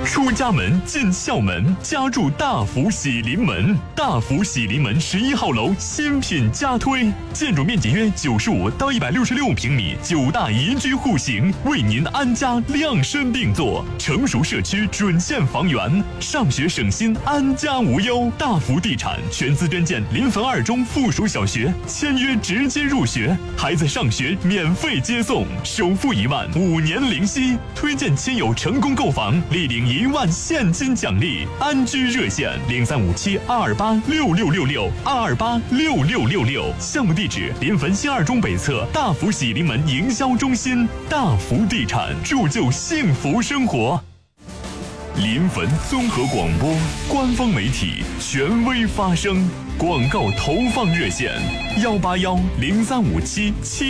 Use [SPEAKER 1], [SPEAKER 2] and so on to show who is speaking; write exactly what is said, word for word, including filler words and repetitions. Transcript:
[SPEAKER 1] 出家门进校门，家住大福喜临门。大福喜临门十一号楼新品加推，建筑面积约九十五到一百六十六平米，九大宜居户型，为您安家量身定做。成熟社区准线房源，上学省心，安家无忧。大福地产全资捐建临汾二中附属小学，签约直接入学，孩子上学免费接送，首付一万，五年零息。推荐亲友成功购房，立领一万现金奖励。安居热线零三五七二二八六六六六二二八六六六六。项目地址：临汾新二中北侧大福喜临门营销中心。大福地产，铸就幸福生活。临汾综合广播官方媒体，权威发声。广告投放热线：幺八幺零三五七七。